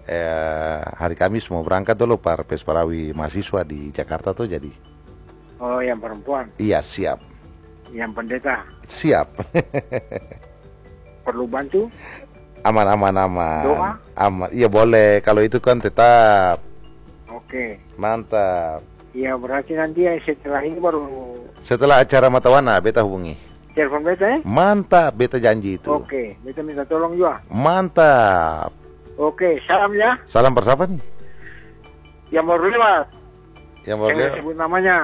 hari Kamis mau berangkat dulu Pesparawi mahasiswa di Jakarta tuh jadi. Oh, yang perempuan. Iya, siap. Yang pendeta. Siap. Perlu bantu? Aman. Doa? Aman. Iya boleh. Kalau itu kan tetap. Oke. Mantap. Ya berarti nanti setelah ini baru. Setelah acara Matawana, beta hubungi. Telepon beta ya? Mantap, beta janji itu. Oke, beta minta tolong juga. Mantap. Oke, salam ya. Salam bersama nih. Yang baru lewat. Yang baru Jangan sebut namanya.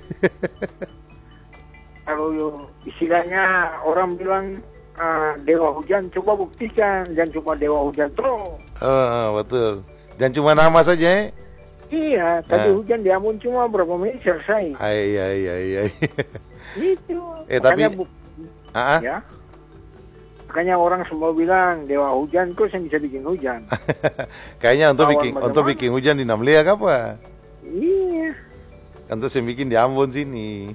Kalau istilahnya orang bilang dewa hujan, coba buktikan. Jangan cuma dewa hujan terus. Betul. Jangan cuma nama saja ya. Iya, tadi hujan di Ambon cuma berapa menit selesai. Iya. Itu. Tapi ya. Makanya orang semua bilang dewa hujan kok yang bisa bikin hujan. Kayaknya untuk bikin hujan di Namlia apa? Iya. Untuk yang bikin di Ambon sini.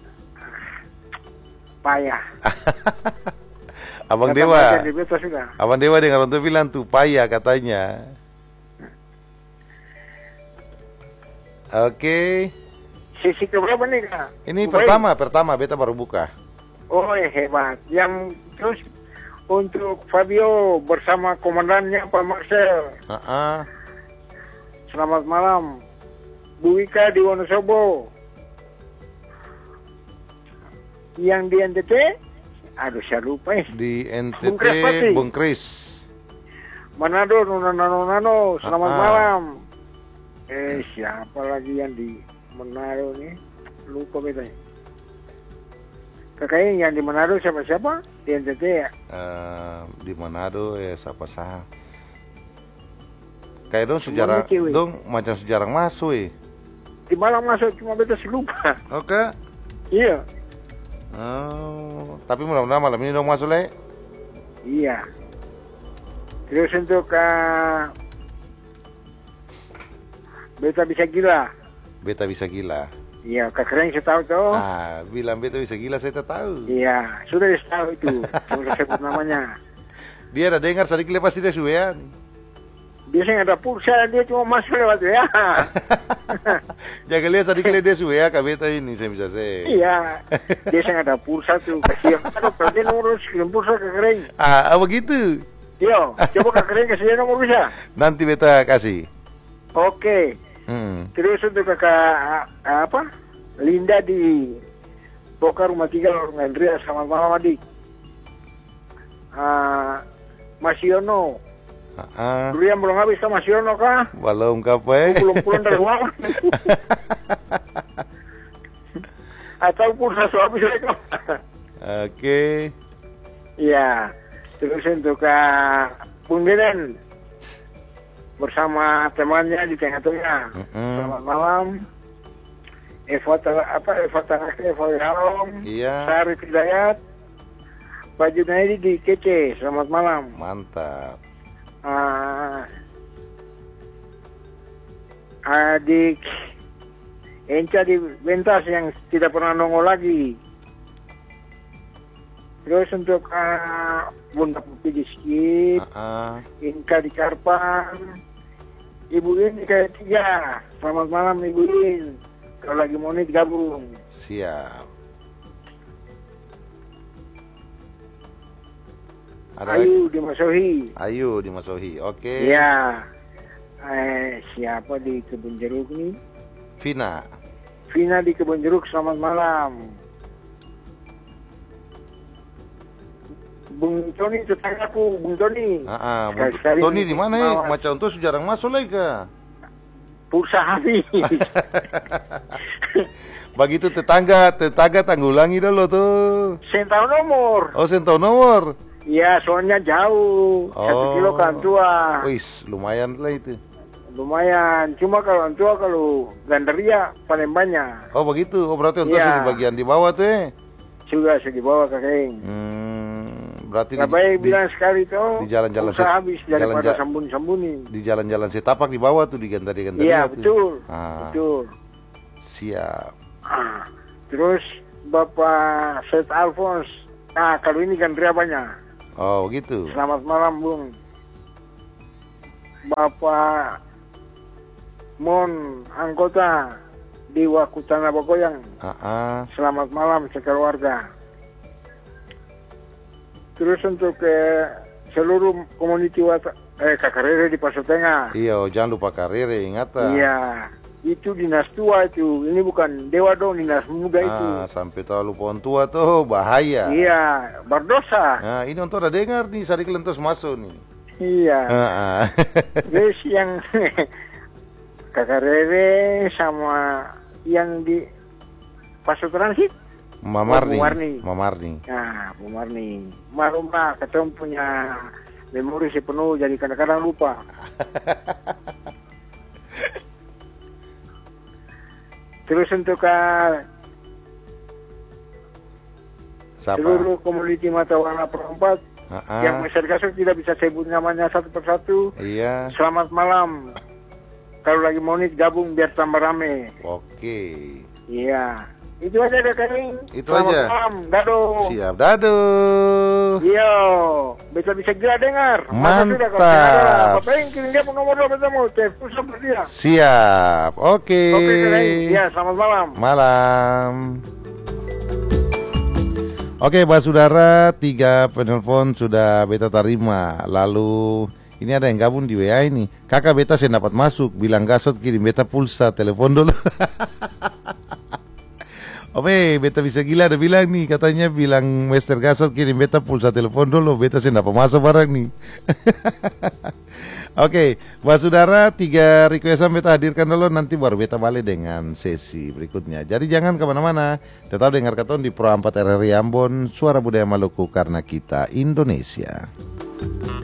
Payah. Abang Dewa dengan orang bilang tuh payah katanya. Oke. Sesi keberapa nih Kak? Ini pertama beta baru buka. Oh hebat. Yang terus untuk Fabio bersama komandannya Pak Marcel. Selamat malam. Bu Wika di Wonosobo. Yang di NTT? Aduh saya lupa ya. Di NTT Bung Kris. Manado Nano. Selamat malam. Siapa lagi yang di Manado nih? Lupa betanya. Kakaknya yang di Manado siapa? Di NTT ya? Di Manado siapa? Kayak dong macam sejarah masuk Di Malang masuk cuma beta lupa. Oke. Iya. Tapi mudah-mudahan malam ini dong masuk le. Iya. Terus untuk beta bisa gila. Iya, Kak Keren saya tahu tuh. Bilang beta bisa gila saya tahu. Iya, sudah tahu itu. Cuma sebut namanya. Dia ada dengar sedikit lepas tidak ya. Biasanya ada pulsa, dia cuma masuk lewat ya. Jangan lihat sedikit dia ya, Kak beta ini saya bisa saya. Iya, biasanya ada pulsa tuh. Kasih kalau berarti nomor kirim pulsa Kak Keren. Begitu. Iya, coba Kak Keren kasih nomor bisa. Nanti beta kasih. Oke. Terus untuk kakak Linda di Boka Rumah 3 Lorong Andrea, selamat malam adik. Mas Yono. Durian belum habis kah Mas Yono kah? Belum kapai. Belum pulang dari rumah. Atau pulsa habis lagi. Oke. Iya. Terus untuk Bung Deden bersama temannya di tengah-tengah. Selamat malam. Eva Harom. Iya. Sari Hidayat. Pak Junaidi di Kece. Selamat malam. Mantap. Adik Enca di Bentas yang tidak pernah nongol lagi. Terus untuk Bunda Putih di Skip, Inka di Karpan, Ibu In di Ketiga. Selamat malam Ibu In. Kalau lagi mau nih gabung. Siap. Ayu di Masohi. Oke. Iya. Siapa di Kebun Jeruk nih? Vina di Kebun Jeruk. Selamat malam. Bung Tony tetanggaku, Bung Tony. Tony di mana ya? Macam tuh jarang masuk lagi kah? Pulsa habis. Begitu tetangga tanggulangi dulu tuh. Saya tahu nomor. Saya tahu nomor. Iya, soalnya jauh. 1 kilo ke Antua. Wis, lumayan lah itu. Lumayan. Cuma kalau Antua kalau Gandaria paling banyak. Begitu. Berarti Antua sudah bagian di bawah tuh Sudah di bawah kakek. Berarti baik bilang sekali tuh. Di jalan-jalan habis daripada sambun-sambuni. Di jalan-jalan setapak di bawah tuh di Gandaria. Iya, betul. Betul. Siap. Terus Bapak Seth Alphonse. Kalau ini Gandaria banyak. Gitu. Selamat malam, Bung. Bapak Mon, anggota Dewa Kutana Bogoyang. Selamat malam sekeluarga. Terus untuk seluruh community Kakarere di Paso Tengah. Iya, jangan lupa Karere, ingat. Iya, itu dinas tua itu. Ini bukan dewa dong, dinas muda itu. Sampai terlalu pohon tua tuh bahaya. Iya, berdosa. Nah, ini untuk ada dengar nih, Sadik Lentos masuk nih. Iya. Terus yang Kakarere sama yang di Paso Transit. Mamarni. Nah, Mamarni. Marumah ketemu punya memori sepenuh, jadi kadang-kadang lupa. Terus untuk seluruh komuniti mata warna perempat yang masyarakat tidak bisa sebut namanya satu persatu. Iya. Selamat malam. Kalau lagi monit gabung biar tambah rame. Oke. Iya. Itu aja deh Kering. Itu selamat aja. Malam. Dado. Siap, dado. Iya. Bisa gila dengar. Mantap. Bapak yang kirim dia nomor 2 bertemu. Telepon sama dia. Siap. Oke. Oke Kering. Iya, selamat malam. Malam. Oke, Pak Saudara, 3 penelpon sudah beta terima. Lalu ini ada yang gabung di WA ini. Kakak beta saya dapat masuk, bilang gasot kirim beta pulsa, telepon dulu. Oke, beta bisa gila ada bilang nih, katanya bilang Master Gasot kirim beta pulsa telepon dulu, beta saya dapat masuk barang nih. Oke, Pak Saudara, 3 requestan beta hadirkan dulu, nanti baru beta balik dengan sesi berikutnya. Jadi jangan kemana-mana, tetap dengar katon di Pro 4 RRI Ambon, Suara Budaya Maluku karena kita Indonesia.